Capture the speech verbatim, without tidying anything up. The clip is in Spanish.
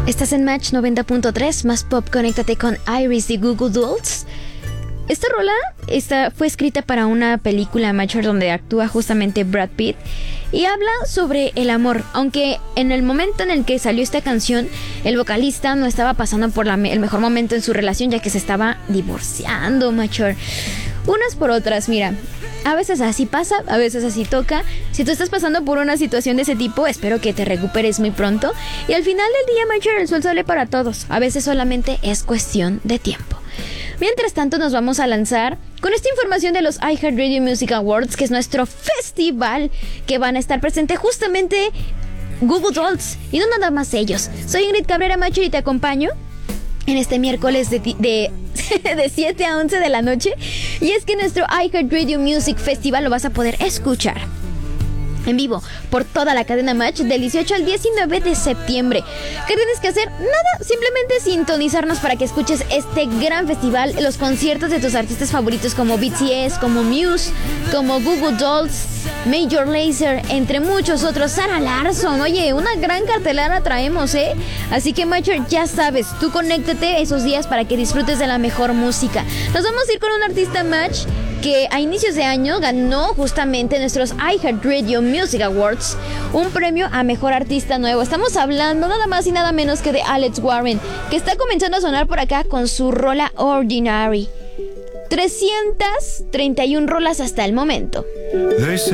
Estás en Match noventa punto tres, más pop, conéctate con Iris de Google Dolls. Esta rola esta fue escrita para una película Matcher donde actúa justamente Brad Pitt y habla sobre el amor, aunque en el momento en el que salió esta canción el vocalista no estaba pasando por la, el mejor momento en su relación, ya que se estaba divorciando, Matcher. Unas por otras, mira, a veces así pasa, a veces así toca. Si tú estás pasando por una situación de ese tipo, espero que te recuperes muy pronto. Y al final del día, Matcher, el sol sale para todos. A veces solamente es cuestión de tiempo. Mientras tanto, nos vamos a lanzar con esta información de los iHeartRadio Music Awards, que es nuestro festival que van a estar presentes justamente Google Dolls y no nada más ellos. Soy Ingrid Cabrera, Matcher, y te acompaño en este miércoles de, de, de siete a once de la noche. Y es que nuestro iHeartRadio Music Festival lo vas a poder escuchar en vivo por toda la cadena Match del dieciocho al diecinueve de septiembre. ¿Qué tienes que hacer? Nada, simplemente sintonizarnos para que escuches este gran festival, los conciertos de tus artistas favoritos como B T S, como Muse, como Google Dolls, Major Lazer, entre muchos otros, Sarah Larsson. Oye, una gran cartelera traemos, ¿eh? Así que, Matcher, ya sabes, tú conéctate esos días para que disfrutes de la mejor música. Nos vamos a ir con un artista Match que a inicios de año ganó justamente nuestros iHeartRadio Music Awards un premio a Mejor Artista Nuevo. Estamos hablando nada más y nada menos que de Alex Warren, que está comenzando a sonar por acá con su rola Ordinary. trescientas treinta y una rolas hasta el momento.